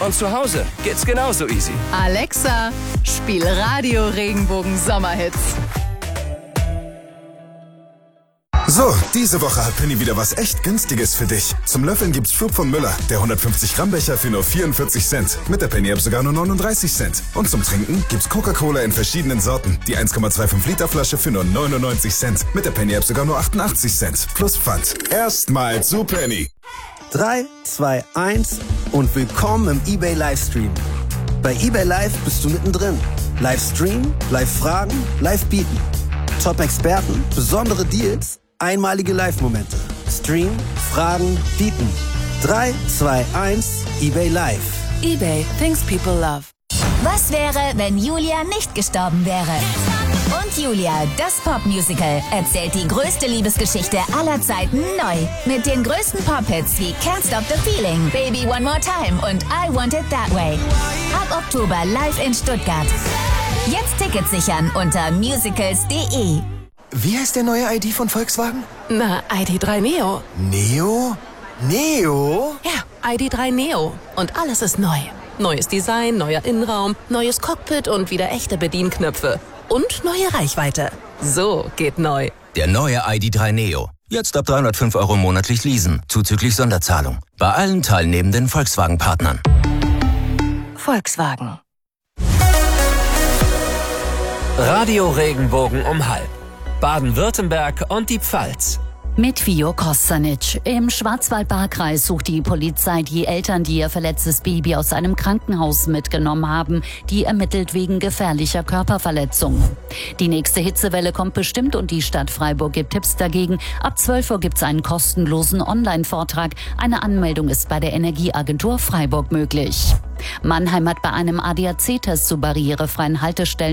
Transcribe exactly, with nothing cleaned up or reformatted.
Von zu Hause geht's genauso easy. Alexa, spiel Radio Regenbogen Sommerhits. So, diese Woche hat Penny wieder was echt Günstiges für dich. Zum Löffeln gibt's Schub von Müller, der hundertfünfzig Gramm Becher für nur vierundvierzig Cent. Mit der Penny-App sogar nur neununddreißig Cent. Und zum Trinken gibt's Coca-Cola in verschiedenen Sorten. Die eins Komma fünfundzwanzig Liter Flasche für nur neunundneunzig Cent. Mit der Penny-App sogar nur achtundachtzig Cent. Plus Pfand. Erstmal zu Penny. drei, zwei, eins und willkommen im eBay Livestream. Bei eBay Live bist du mittendrin. Livestream, Live-Fragen, Live-Bieten. Top-Experten, besondere Deals, einmalige Live-Momente. Stream, Fragen, Bieten. drei, zwei, eins, eBay Live. eBay, things people love. Was wäre, wenn Julia nicht gestorben wäre? Und Julia, das Popmusical, erzählt die größte Liebesgeschichte aller Zeiten neu. Mit den größten Pop-Hits wie Can't Stop the Feeling, Baby One More Time und I Want It That Way. Ab Oktober live in Stuttgart. Jetzt Tickets sichern unter musicals punkt de. Wie heißt der neue I D von Volkswagen? Na, I D drei Neo. Neo? Neo? Ja, I D drei Neo. Und alles ist neu. Neues Design, neuer Innenraum, neues Cockpit und wieder echte Bedienknöpfe. Und neue Reichweite. So geht neu. Der neue I D drei Neo. Jetzt ab dreihundertfünf Euro monatlich leasen, zuzüglich Sonderzahlung. Bei allen teilnehmenden Volkswagen-Partnern. Volkswagen. Radio Regenbogen um halb. Baden-Württemberg und die Pfalz. Mit Vio Kostanic. Im Schwarzwald-Baar-Kreis sucht die Polizei die Eltern, die ihr verletztes Baby aus einem Krankenhaus mitgenommen haben. Die ermittelt wegen gefährlicher Körperverletzung. Die nächste Hitzewelle kommt bestimmt und die Stadt Freiburg gibt Tipps dagegen. Ab zwölf Uhr gibt's einen kostenlosen Online-Vortrag. Eine Anmeldung ist bei der Energieagentur Freiburg möglich. Mannheim hat bei einem A D A C-Test zu barrierefreien Haltestellen